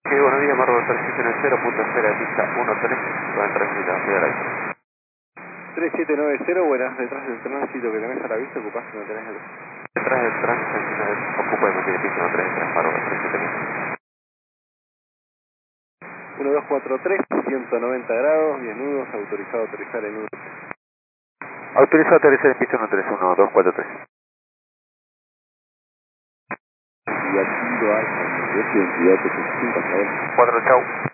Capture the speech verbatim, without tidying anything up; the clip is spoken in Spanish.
Sí, buenos días, Marco, servicio en el cero punto cero de pista uno tres con el tránsito hacia el aire. tres siete nueve cero, buenas, detrás del tránsito que tenés a la vista, ocupás que no tenés el... Detrás del tránsito, ocupa el mantiene pista uno tres tres Marco, tres siete nueve. uno dos cuatro tres, ciento noventa grados, diez nudos, autorizado a aterrizar en uno. Autorizado a aterrizar en pista uno tres uno dos cuatro tres. Y aquí lo hay, veintidós, setenta y cinco, cuatro, chau.